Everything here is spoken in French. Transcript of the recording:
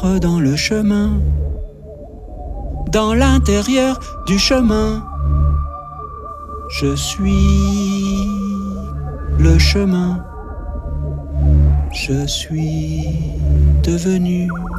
entre dans le chemin, dans l'intérieur du chemin. Je suis le chemin. Je suis devenu